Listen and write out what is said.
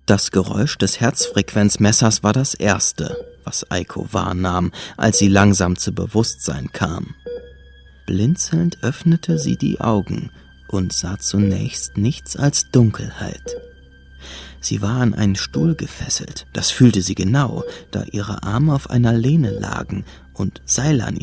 Das Geräusch des Herzfrequenzmessers war das erste, was Eiko wahrnahm, als sie langsam zu Bewusstsein kam. Blinzelnd öffnete sie die Augen und sah zunächst nichts als Dunkelheit. Sie war an einen Stuhl gefesselt, das fühlte sie genau, da ihre Arme auf einer Lehne lagen und Seile an